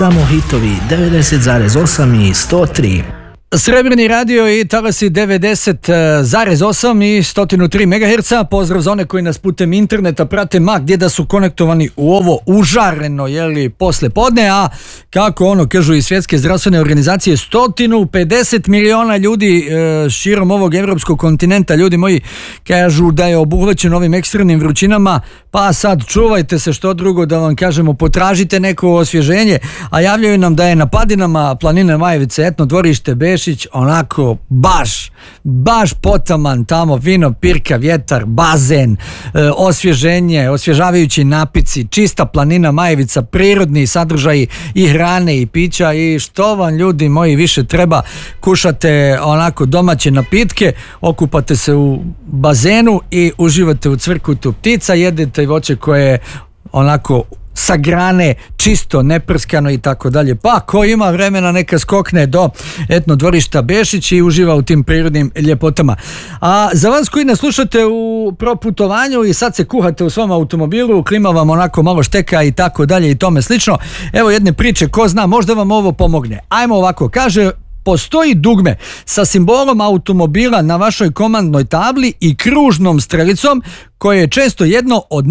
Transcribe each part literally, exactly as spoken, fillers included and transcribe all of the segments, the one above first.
Samo hitovi devedeset zarez osam i sto tri. Srebrni radio i talasi devedeset zarez osam i sto tri megaherca. Pozdrav za one koji nas putem interneta prate ma gdje da su konektovani u ovo užareno, jeli, posle podne, a kako ono kažu i svjetske zdravstvene organizacije, sto pedeset miliona ljudi e, širom ovog evropskog kontinenta, ljudi moji, kažu da je obuhvaćen ovim ekstremnim vrućinama, pa sad čuvajte se, što drugo da vam kažemo, potražite neko osvježenje, a javljaju nam da je na padinama planine Majevice, etno dvorište Bešić, onako baš, baš potaman tamo, vino, pirka, vjetar, bazen, e, osvježenje, osvježavajući napici, čista planina Majevica, prirodni sadržaji i hrane i pića i što vam ljudi moji više treba, kušate onako domaće napitke, okupate se u bazenu i uživate u cvrkutu ptica, jedete voće koje je onako sa grane, čisto, neprskano i tako dalje. Pa ko ima vremena neka skokne do etno dvorišta Bešić i uživa u tim prirodnim ljepotama. A za vas koji nas slušate u proputovanju i sad se kuhate u svom automobilu, klima vam onako malo šteka i tako dalje i tome slično, evo jedne priče, ko zna, možda vam ovo pomogne. Ajmo ovako, kaže, postoji dugme sa simbolom automobila na vašoj komandnoj tabli i kružnom strelicom koje je često jedno od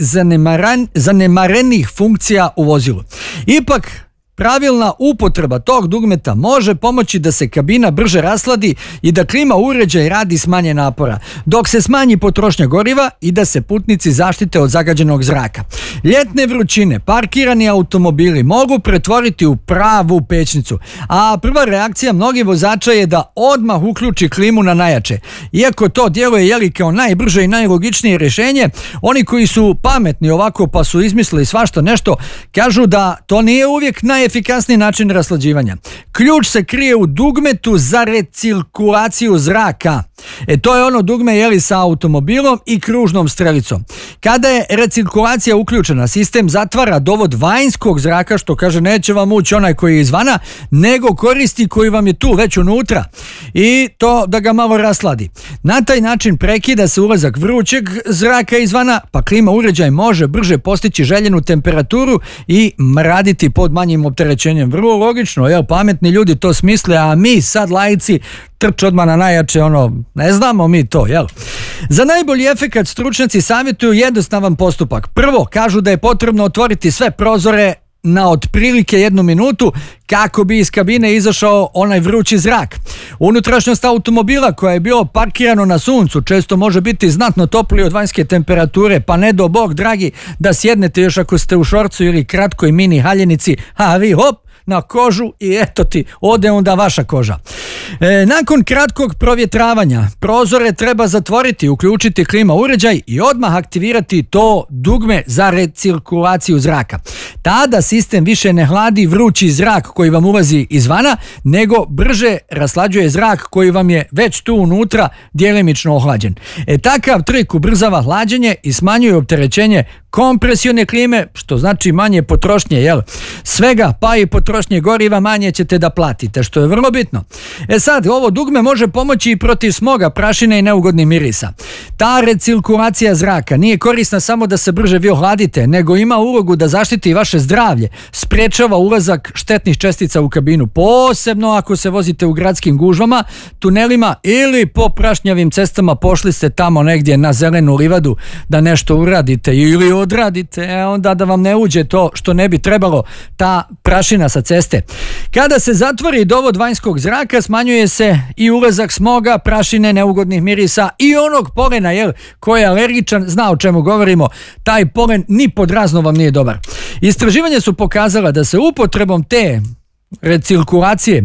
najzanemarenijih funkcija u vozilu. Ipak, pravilna upotreba tog dugmeta može pomoći da se kabina brže rasladi i da klima uređaj radi s manje napora, dok se smanji potrošnja goriva i da se putnici zaštite od zagađenog zraka. Ljetne vrućine parkirani automobili mogu pretvoriti u pravu pećnicu, a prva reakcija mnogih vozača je da odmah uključi klimu na najjače. Iako to djeluje jeli kao najbrže i najlogičnije rješenje, oni koji su pametni ovako pa su izmislili svašta nešto, kažu da to nije uvijek naj efikasniji način raslađivanja. Ključ se krije u dugmetu za recirkulaciju zraka. E to je ono dugme jeli sa automobilom i kružnom strelicom. Kada je recirkulacija uključena, sistem zatvara dovod vanjskog zraka, što kaže neće vam ući onaj koji je izvana, nego koristi koji vam je tu već unutra i to da ga malo rasladi. Na taj način prekida se ulazak vrućeg zraka izvana, pa klima uređaj može brže postići željenu temperaturu i mraditi pod manjim opterećenjem. Vrlo logično, jel, pametni ljudi to smisle, a mi sad laici trč odmah na najjače, ono, ne znamo mi to, jel? Za najbolji efekat stručnjaci savjetuju jednostavan postupak. Prvo, kažu da je potrebno otvoriti sve prozore na otprilike jednu minutu kako bi iz kabine izašao onaj vrući zrak. Unutrašnjost automobila koja je bilo parkirano na suncu često može biti znatno toplije od vanjske temperature, pa ne do Bog dragi da sjednete još ako ste u šorcu ili kratkoj mini haljenici, a vi hop na kožu i eto ti, ode onda vaša koža. E, nakon kratkog provjetravanja, prozore treba zatvoriti, uključiti klima uređaj i odmah aktivirati to dugme za recirkulaciju zraka. Tada sistem više ne hladi vrući zrak koji vam ulazi izvana, nego brže raslađuje zrak koji vam je već tu unutra djelimično ohlađen. E, takav trik ubrzava hlađenje i smanjuje opterećenje kompresione klime, što znači manje potrošnje, jel? Svega, pa i potrošnje goriva manje ćete da platite, što je vrlo bitno. E sad, ovo dugme može pomoći i protiv smoga, prašine i neugodnih mirisa. Ta recirkulacija zraka nije korisna samo da se brže vi ohladite, nego ima ulogu da zaštiti vaše zdravlje, sprečava ulazak štetnih čestica u kabinu, posebno ako se vozite u gradskim gužvama, tunelima ili po prašnjavim cestama, pošli ste tamo negdje na zelenu livadu da nešto uradite ili odradite, e onda da vam ne uđe to što ne bi trebalo, ta prašina sa ceste. Kada se zatvori dovod vanjskog zraka, smanjuje se i ulazak smoga, prašine, neugodnih mirisa i onog polena, jel, koji je alergičan, zna o čemu govorimo, taj polen ni pod razno vam nije dobar. Istraživanja su pokazala da se upotrebom te recirkulacije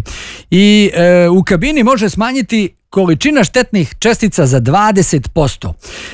i e, u kabini može smanjiti količina štetnih čestica za dvadeset posto.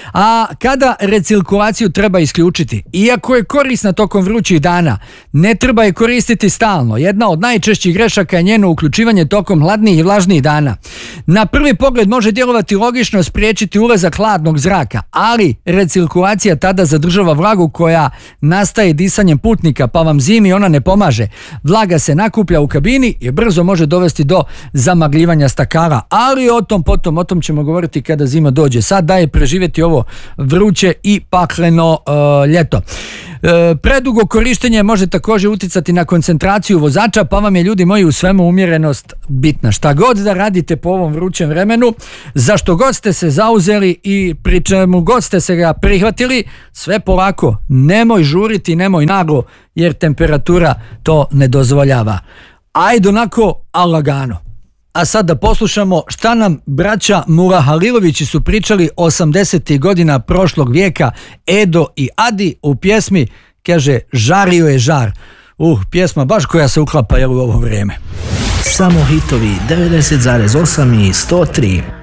A kada recirkulaciju treba isključiti, iako je korisna tokom vrućih dana, ne treba je koristiti stalno. Jedna od najčešćih grešaka je njeno uključivanje tokom hladnijih i vlažnijih dana. Na prvi pogled može djelovati logično spriječiti ulazak hladnog zraka, ali recirkulacija tada zadržava vlagu koja nastaje disanjem putnika, pa vam zimi ona ne pomaže. Vlaga se nakuplja u kabini i brzo može dovesti do zamagljivanja stakala, ali o tom potom, o tom ćemo govoriti kada zima dođe. Sad daje preživjeti ovo vruće i pakleno uh, ljeto. E, predugo korištenje može također uticati na koncentraciju vozača, pa vam je, ljudi moji, u svemu umjerenost bitna. Šta god da radite po ovom vrućem vremenu, za što god ste se zauzeli i pri čemu god ste se ga prihvatili, sve polako, nemoj žuriti, nemoj naglo, jer temperatura to ne dozvoljava. Ajde onako, a lagano. A sad da poslušamo šta nam braća Murahalilovići su pričali osamdesetih godina prošlog vijeka, Edo i Adi u pjesmi, kaže, žario je žar. Uh, pjesma baš koja se uklapa, jel, u ovo vrijeme. Samo hitovi devedeset zarez osam i sto tri.